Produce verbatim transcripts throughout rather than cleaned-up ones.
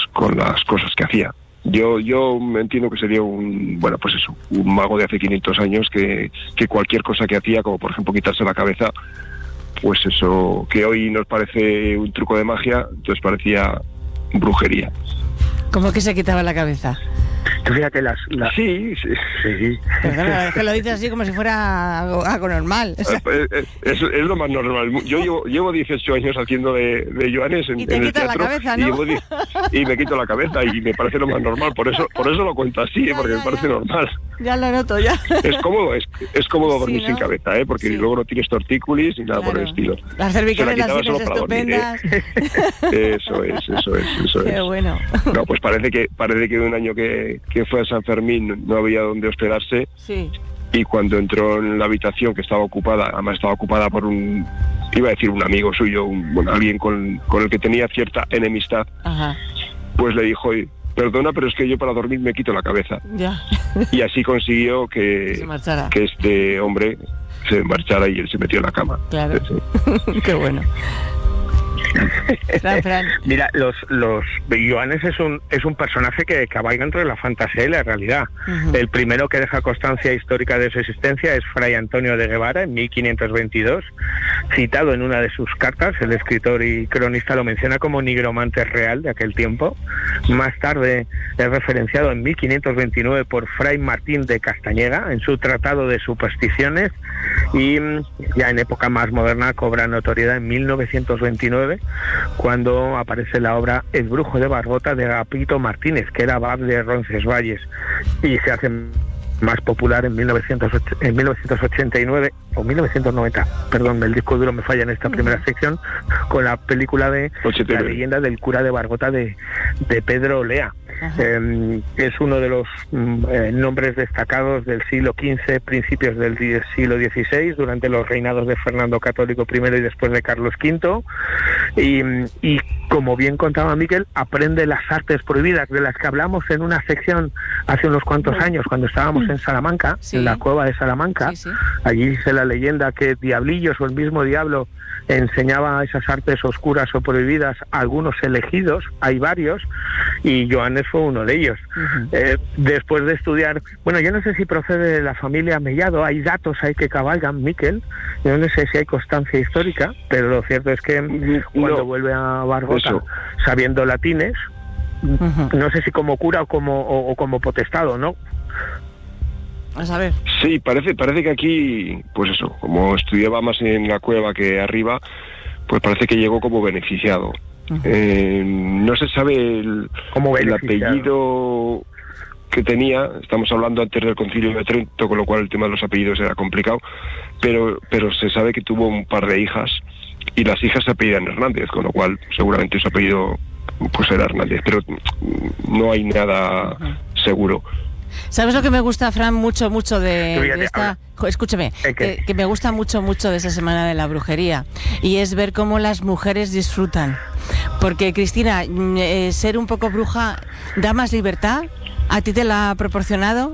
con las cosas que hacía. Yo yo entiendo que sería un, bueno, pues eso, un mago de hace quinientos años que, que cualquier cosa que hacía, como por ejemplo quitarse la cabeza, pues eso, que hoy nos parece un truco de magia, entonces parecía brujería. ¿Cómo que se quitaba la cabeza? Tú fíjate las... las... Sí, sí. sí. Perdona, es que lo dices así como si fuera algo, algo normal. O sea... es, es, es lo más normal. Yo llevo, llevo dieciocho años haciendo de, de Joanes en, y te en el quitas teatro, la cabeza, ¿no? y, llevo, y me quito la cabeza y me parece lo más normal. Por eso por eso lo cuento así, ya, porque ya, me parece ya. normal. Ya lo noto, ya. Es cómodo, es, es cómodo Sí, dormir ¿no? sin cabeza, ¿eh? Porque Sí. luego no tienes tortícolis ni nada Claro. por el estilo. Las cervicales las solo tienes para dormir, estupendas. ¿eh? Eso es, eso es, eso Qué es. bueno. No, pues parece que parece que un año que, que fue a San Fermín no había donde hospedarse. Sí. Y cuando entró en la habitación, que estaba ocupada, además estaba ocupada por un, iba a decir un amigo suyo, un, bueno, alguien con, con el que tenía cierta enemistad, Ajá. pues le dijo, perdona, pero es que yo para dormir me quito la cabeza. Ya. Y así consiguió que, Se marchara. que este hombre se marchara y él se metió en la cama. Claro. Sí. Qué bueno. Fran, Fran. Mira, los los Joanes es un es un personaje que cabalga entre la fantasía y la realidad. Uh-huh. El primero que deja constancia histórica de su existencia es Fray Antonio de Guevara en mil quinientos veintidós, citado en una de sus cartas. El escritor y cronista lo menciona como nigromante real de aquel tiempo. Más tarde es referenciado en mil quinientos veintinueve por Fray Martín de Castañeda en su Tratado de Supersticiones, y ya en época más moderna cobra notoriedad en mil novecientos veintinueve, cuando aparece la obra El brujo de Barbota de Agapito Martínez, que era abad de Roncesvalles, y se hace más popular en, mil novecientos, en mil novecientos ochenta y nueve o mil novecientos noventa, perdón, el disco duro me falla en esta primera sección, con la película de ochenta y nueve. La leyenda del cura de Barbota de, de Pedro Olea. Eh, es uno de los eh, nombres destacados del siglo quince, principios del siglo dieciséis, durante los reinados de Fernando Católico primero y después de Carlos quinto, y, y como bien contaba Miquel, aprende las artes prohibidas de las que hablamos en una sección hace unos cuantos años cuando estábamos en Salamanca, Sí. en la cueva de Salamanca. Sí, sí. Allí dice la leyenda que diablillos o el mismo diablo enseñaba esas artes oscuras o prohibidas a algunos elegidos, hay varios, y Joanes fue uno de ellos. Uh-huh. Eh, después de estudiar, bueno, yo no sé si procede de la familia Mellado, hay datos ahí que cabalgan, Miquel, yo no sé si hay constancia histórica, pero lo cierto es que no. Cuando vuelve a Barbota, eso, sabiendo latines, uh-huh, no sé si como cura o como, o, o como potestado, ¿no? A saber. Sí, parece parece que aquí, pues eso, como estudiaba más en la cueva que arriba, pues parece que llegó como beneficiado. Uh-huh. Eh, no se sabe el, el apellido que tenía, estamos hablando antes del Concilio de Trento, con lo cual el tema de los apellidos era complicado, pero pero se sabe que tuvo un par de hijas, y las hijas se apellidan Hernández, con lo cual seguramente su apellido pues era Hernández, pero no hay nada uh-huh seguro. ¿Sabes lo que me gusta, Fran, mucho, mucho de, de esta... Escúchame, que, que me gusta mucho, mucho de esa Semana de la Brujería, y es ver cómo las mujeres disfrutan. Porque, Cristina, eh, ser un poco bruja da más libertad. ¿A ti te la ha proporcionado?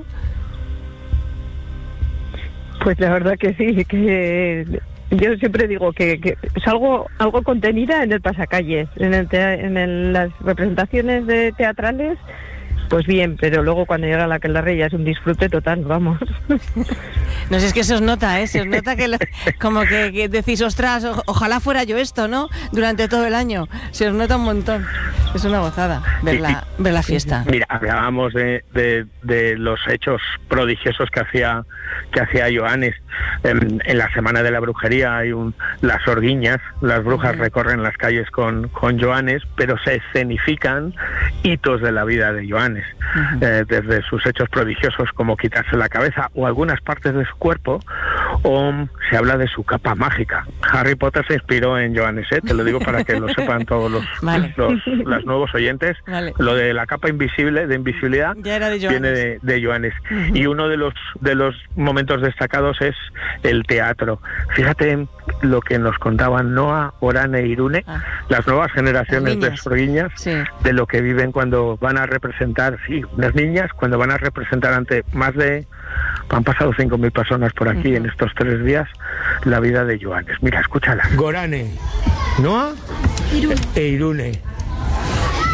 Pues la verdad que sí, que yo siempre digo que, que salgo algo contenida en el pasacalles, en, el te, en el, las representaciones de teatrales. Pues bien, pero luego cuando llega la aquelarre ya es un disfrute total, vamos. No sé, es que se os nota, ¿eh? Se os nota que lo, como que, que decís, ostras, o, ojalá fuera yo esto, ¿no? Durante todo el año. Se os nota un montón. Es una gozada ver la, ver la fiesta. Mira, hablábamos de, de, de los hechos prodigiosos que hacía que hacía Joanes. En, en la Semana de la Brujería hay un, las orguiñas, las brujas uh-huh recorren las calles con, con Joanes, pero se escenifican hitos de la vida de Joanes. Uh-huh. Eh, desde sus hechos prodigiosos como quitarse la cabeza o algunas partes de su cuerpo, o se habla de su capa mágica. Harry Potter se inspiró en Joanes, ¿eh? Te lo digo para que lo sepan todos los, vale. los, los nuevos oyentes. Vale. Lo de la capa invisible, de invisibilidad, ya era de viene de, de Joanes. Uh-huh. Y uno de los, de los momentos destacados es el teatro. Fíjate lo que nos contaban Noa, Orane e Irune, ah. las nuevas generaciones de sorguiñas, sí, de lo que viven cuando van a representar, sí, unas niñas, cuando van a representar ante más de, han pasado cinco mil personas por aquí uh-huh en estos tres días, la vida de Joanes. Mira, escúchala. Gorane, Noa Irune. e Irune.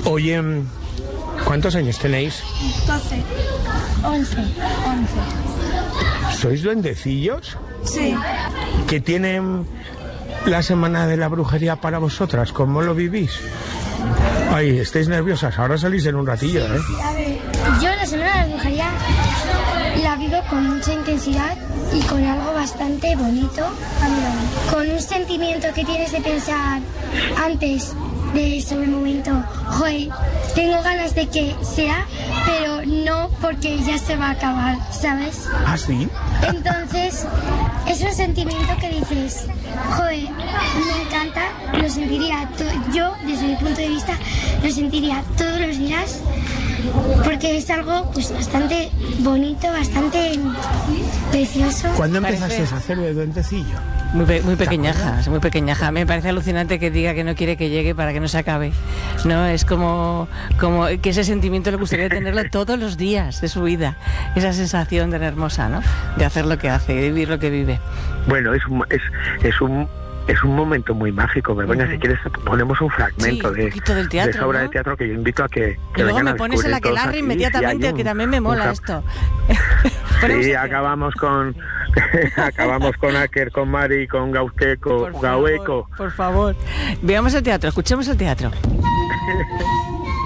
Oye, ¿cuántos años tenéis? doce. once. once. ¿Sois duendecillos? Sí. ¿Qué tienen la semana de la brujería para vosotras? ¿Cómo lo vivís? Ay, estáis nerviosas, ahora salís en un ratillo, ¿eh? Sí, a ver, yo la semana de la brujería la vivo con mucha intensidad y con algo bastante bonito, con un sentimiento que tienes de pensar antes de sobre el momento, joder, tengo ganas de que sea, pero no porque ya se va a acabar, ¿sabes? ¿Ah, sí? Entonces, es un sentimiento que dices, joder, me encanta, lo sentiría, to- yo desde mi punto de vista, lo sentiría todos los días, porque es algo pues bastante bonito, bastante precioso. ¿Cuándo Parece- empezaste a hacer de duendecillo? Muy, pe- muy pequeñaja, muy pequeñaja. Me parece alucinante que diga que no quiere que llegue para que no se acabe. No, es como, como que ese sentimiento le gustaría tenerlo todos los días de su vida. Esa sensación tan hermosa, ¿no? De hacer lo que hace, de vivir lo que vive. Bueno, es un, es, es un es un momento muy mágico. Begoña, uh-huh. Si quieres ponemos un fragmento sí, de, un del teatro, de esa obra ¿no? de teatro que yo invito a que, que y luego vengan me a pones el aquelarre inmediatamente, un, que también me mola un, esto. Sí, acabamos con acabamos con Aker, con Mari, con Gauteco, por Gaueco. Favor, por favor, veamos el teatro, escuchemos el teatro.